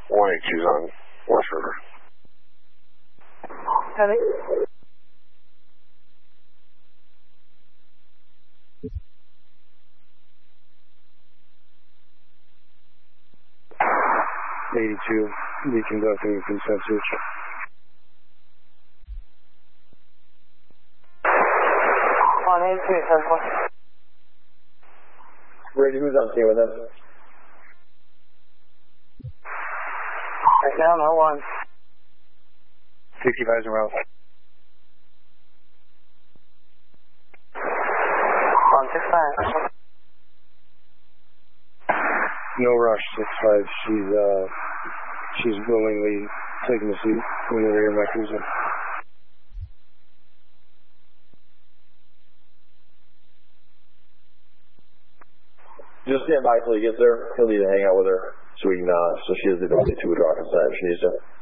182's on West River. Heavy. Reconducting consensus. On 82, 7-1. Brady, who's on scene with him? Right now, no one. 65's en route. On 65. No rush, 65. She's willingly taking the seat in the rear of my cruiser. Just stand by till he gets there. He'll need to hang out with her so he can, so she has the ability to withdraw consent if she needs to.